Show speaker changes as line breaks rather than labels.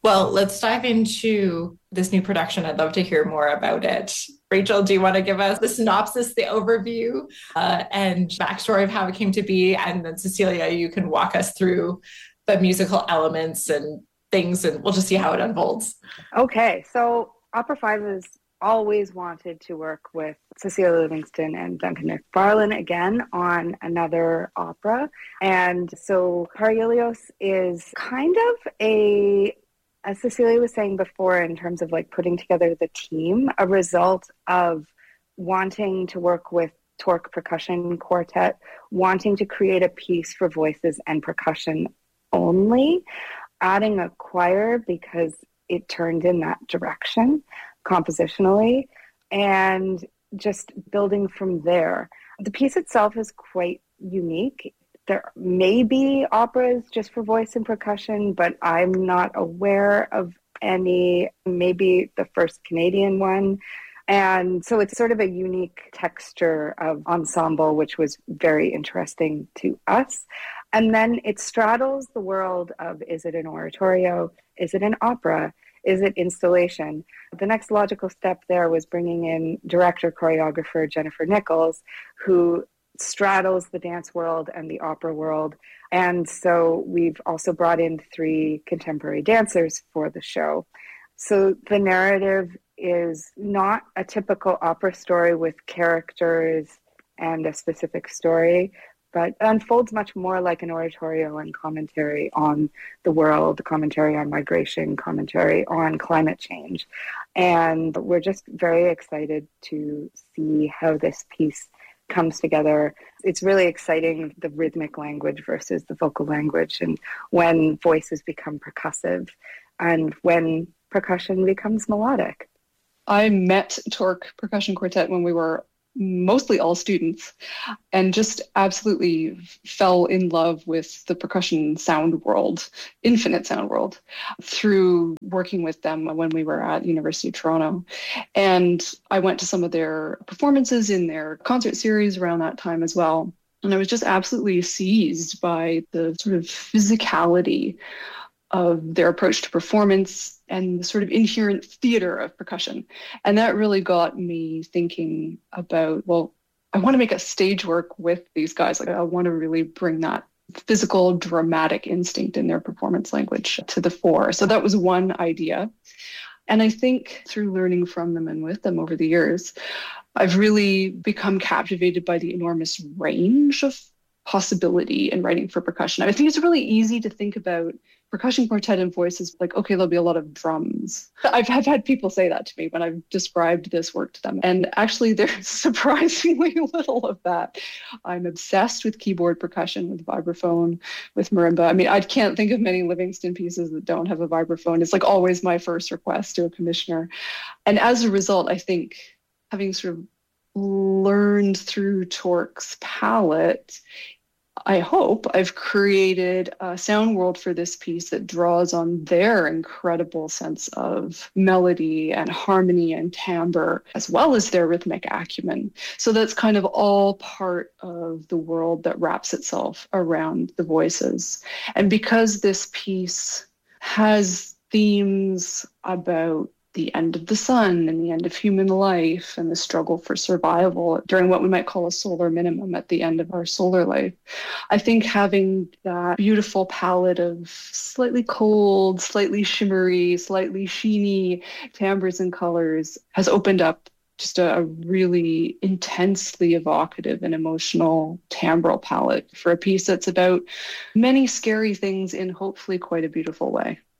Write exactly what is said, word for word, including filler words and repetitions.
Well, let's dive into this new production. I'd love to hear more about it. Rachel, do you want to give us the synopsis, the overview, uh, and backstory of how it came to be? And then Cecilia, you can walk us through the musical elements and things, and we'll just see how it unfolds.
Okay, so Opera Five has always wanted to work with Cecilia Livingston and Duncan McFarlane again on another opera. And so Paralios is kind of a, as Cecilia was saying before, in terms of like putting together the team, a result of wanting to work with Torque Percussion Quartet, wanting to create a piece for voices and percussion only, adding a choir because it turned in that direction compositionally, and just building from there. The piece itself is quite unique. There may be operas just for voice and percussion, but I'm not aware of any, maybe the first Canadian one. And so it's sort of a unique texture of ensemble, which was very interesting to us. And then it straddles the world of, is it an oratorio? Is it an opera? Is it installation? The next logical step there was bringing in director, choreographer Jennifer Nichols, who straddles the dance world and the opera world. And so we've also brought in three contemporary dancers for the show. So the narrative is not a typical opera story with characters and a specific story, but unfolds much more like an oratorio and commentary on the world, commentary on migration, commentary on climate change. And we're just very excited to see how this piece comes together. It's really exciting, the rhythmic language versus the vocal language, and when voices become percussive and when percussion becomes melodic.
I met Torque Percussion Quartet when we were mostly all students, and just absolutely fell in love with the percussion sound world, infinite sound world, through working with them when we were at University of Toronto. And I went to some of their performances in their concert series around that time as well. And I was just absolutely seized by the sort of physicality of their approach to performance and the sort of inherent theater of percussion. And that really got me thinking about, well, I want to make a stage work with these guys. Like, I want to really bring that physical, dramatic instinct in their performance language to the fore. So that was one idea. And I think through learning from them and with them over the years, I've really become captivated by the enormous range of possibility in writing for percussion. I think it's really easy to think about percussion quartet and voices like, okay, there'll be a lot of drums. I've, I've had people say that to me when I've described this work to them. And actually, there's surprisingly little of that. I'm obsessed with keyboard percussion, with vibraphone, with marimba. I mean, I can't think of many Livingston pieces that don't have a vibraphone. It's like always my first request to a commissioner. And as a result, I think having sort of learned through Torque's palette, I hope I've created a sound world for this piece that draws on their incredible sense of melody and harmony and timbre, as well as their rhythmic acumen. So that's kind of all part of the world that wraps itself around the voices. And because this piece has themes about the end of the sun and the end of human life and the struggle for survival during what we might call a solar minimum at the end of our solar life, I think having that beautiful palette of slightly cold, slightly shimmery, slightly sheeny timbres and colors has opened up just a, a really intensely evocative and emotional timbral palette for a piece that's about many scary things in hopefully quite a beautiful way.